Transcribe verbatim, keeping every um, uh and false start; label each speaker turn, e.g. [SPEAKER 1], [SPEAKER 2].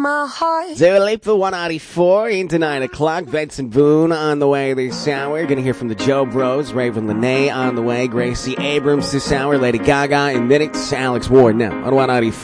[SPEAKER 1] my heart.
[SPEAKER 2] Dua Lipa, one ninety-four into nine o'clock. Benson Boone on the way this hour. Going to hear from the Joe Bros. Raven Lene on the way. Gracie Abrams this hour. Lady Gaga in minutes. Alex Ward now on one ninety-four.